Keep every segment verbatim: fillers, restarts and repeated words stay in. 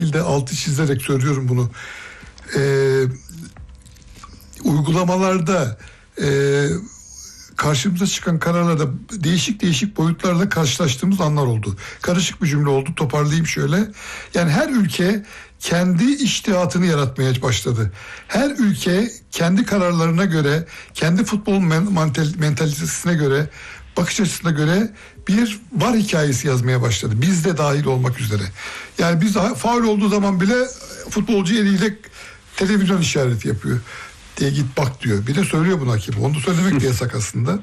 de altı çizerek söylüyorum bunu. Ee, uygulamalarda e, karşımıza çıkan kararlarda değişik değişik boyutlarla karşılaştığımız anlar oldu. Karışık bir cümle oldu. Toparlayayım şöyle. Yani her ülke kendi içtihatını yaratmaya başladı. Her ülke kendi kararlarına göre, kendi futbol mentalitesine göre, bakış açısına göre bir var hikayesi yazmaya başladı. Biz de dahil olmak üzere. Yani biz faul olduğu zaman bile futbolcu eliyle televizyon işareti yapıyor. Diye git bak diyor. Bir de söylüyor bunu hakim. Onu da söylemek de yasak aslında.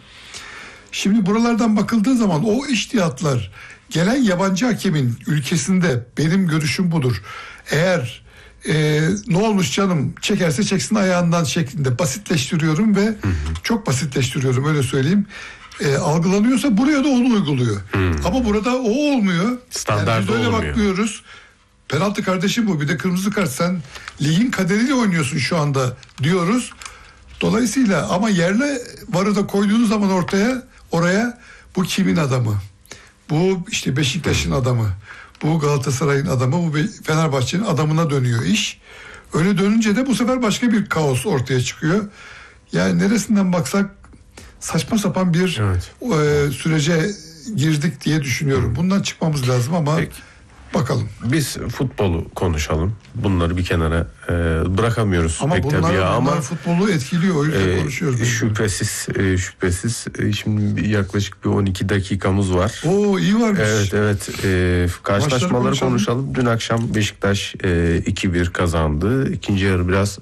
Şimdi buralardan bakıldığı zaman o içtihatlar gelen yabancı hakemin ülkesinde, benim görüşüm budur. Eğer e, ne olmuş canım çekerse çeksin ayağından şeklinde basitleştiriyorum ve hı hı. çok basitleştiriyorum öyle söyleyeyim. E, algılanıyorsa buraya da onu uyguluyor. Hı. Ama burada o olmuyor. Standart yani biz öyle olmuyor. bakmıyoruz. Penaltı kardeşim bu, bir de kırmızı kart, sen ligin kaderiyle oynuyorsun şu anda diyoruz. Dolayısıyla ama yerle varı da koyduğunuz zaman ortaya oraya bu kimin adamı? Bu işte Beşiktaş'ın adamı. Bu Galatasaray'ın adamı, bu Fenerbahçe'nin adamına dönüyor iş. Öyle dönünce de bu sefer başka bir kaos ortaya çıkıyor. Yani neresinden baksak saçma sapan bir evet. e, sürece girdik diye düşünüyorum. Bundan çıkmamız lazım ama Peki. Bakalım. Biz futbolu konuşalım. Bunları bir kenara e, bırakamıyoruz ama pek bunlar, tabii ya. Ama futbolu etkiliyor, o yüzden e, konuşuyoruz. Şüphesiz, e, şüphesiz. E, şimdi yaklaşık bir on iki dakikamız var. Oo, iyi varmış. Evet, evet. E, karşılaşmaları konuşalım. konuşalım. Dün akşam Beşiktaş e, iki bir kazandı. İkinci yarı biraz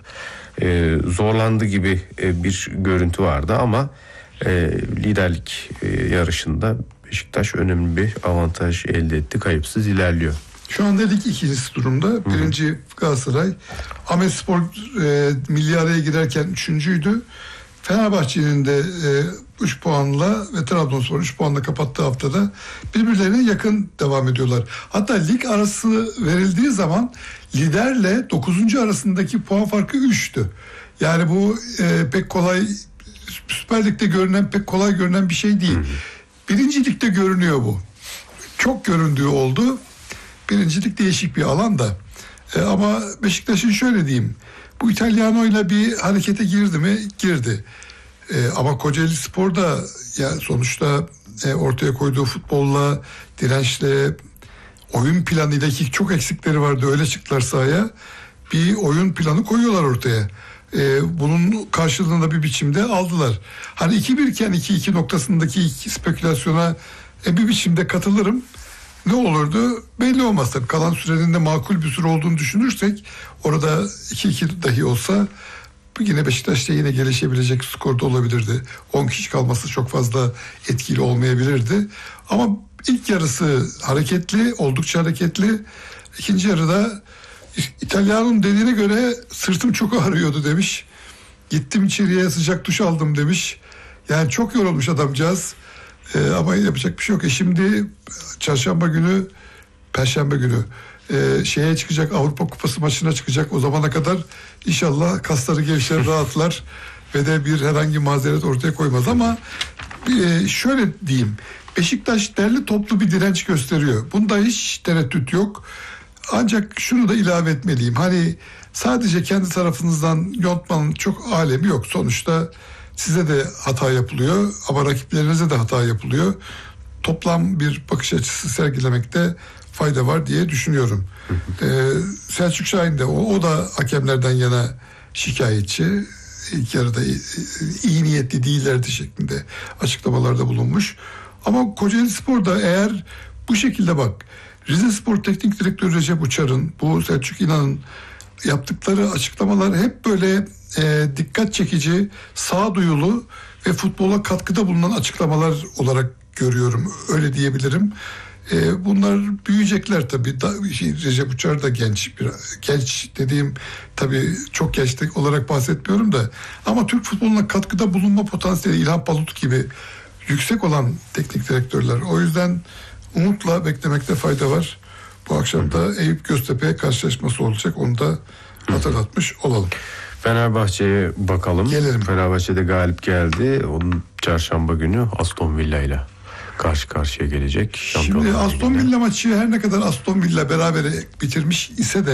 e, zorlandı gibi e, bir görüntü vardı ama e, liderlik e, yarışında Beşiktaş önemli bir avantaj elde etti. Kayıpsız ilerliyor. Şu anda lig ikincisi durumda. Hı-hı. Birinci Galatasaray. Ahmetspor e, milli araya girerken üçüncüydü. Fenerbahçe'nin de üç e, puanla ve Trabzonspor üç puanla kapattığı haftada birbirlerine yakın devam ediyorlar. Hatta lig arası verildiği zaman liderle dokuzuncu arasındaki puan farkı üçtü. Yani bu e, pek kolay, Süper Lig'de görünen pek kolay görünen bir şey değil. Hı-hı. Birincilikte görünüyor bu. Çok göründüğü oldu. Birincilik değişik bir alan da. E, ama Beşiktaş'ın şöyle diyeyim. Bu İtalyano'yla bir harekete girdi mi? Girdi. E, ama Kocaeli Spor da ya sonuçta e, ortaya koyduğu futbolla, dirençle, oyun planıyla ki çok eksikleri vardı. Öyle çıktılar sahaya. Bir oyun planı koyuyorlar ortaya. Ee, bunun karşılığında bir biçimde aldılar. Hani iki bir iken iki iki noktasındaki iki spekülasyona e, bir biçimde katılırım. Ne olurdu? Belli olmaz tabii. Kalan sürenin de makul bir süre olduğunu düşünürsek orada iki iki dahi olsa yine Beşiktaş'ta yine gelişebilecek skorda olabilirdi. on kişi kalması çok fazla etkili olmayabilirdi. Ama ilk yarısı hareketli, oldukça hareketli. İkinci yarıda İtalyan'ın dediğine göre sırtım çok ağrıyordu demiş. Gittim içeriye sıcak duş aldım demiş. Yani çok yorulmuş adamcağız. Ee, ama yapacak bir şey yok. E şimdi çarşamba günü, perşembe günü e, şeye çıkacak, Avrupa Kupası maçına çıkacak. O zamana kadar inşallah kasları gevşer, rahatlar ve de bir herhangi mazeret ortaya koymaz. Ama e, şöyle diyeyim. Beşiktaş derli toplu bir direnç gösteriyor. Bunda hiç tereddüt yok. Ancak şunu da ilave etmeliyim. Hani sadece kendi tarafınızdan yontmanın çok alemi yok. Sonuçta size de hata yapılıyor ama rakiplerinize de hata yapılıyor. Toplam bir bakış açısı sergilemekte fayda var diye düşünüyorum. ee, Selçuk Şahin de o, o da hakemlerden yana şikayetçi. İlk yarıda iyi niyetli değillerdi şeklinde açıklamalarda bulunmuş. Ama Kocaeli Spor da eğer bu şekilde bak, Rizespor Teknik Direktörü Recep Uçar'ın, bu Selçuk İnan'ın yaptıkları açıklamalar hep böyle e, dikkat çekici, sağduyulu ve futbola katkıda bulunan açıklamalar olarak görüyorum. Öyle diyebilirim. E, bunlar büyüyecekler tabii. Da, şey, Recep Uçar da genç. Bir, genç dediğim tabii çok genç olarak bahsetmiyorum da. Ama Türk futboluna katkıda bulunma potansiyeli İlhan Palut gibi yüksek olan teknik direktörler. O yüzden umutla beklemekte fayda var. Bu akşam da Eyüp Göztepe karşılaşması olacak. Onu da hatırlatmış olalım. Fenerbahçe'ye bakalım. Gelelim. Fenerbahçe'de galip geldi. Onun çarşamba günü Aston Villa ile karşı karşıya gelecek. Şimdi Aston Villa maçı her ne kadar Aston Villa berabere bitirmiş ise de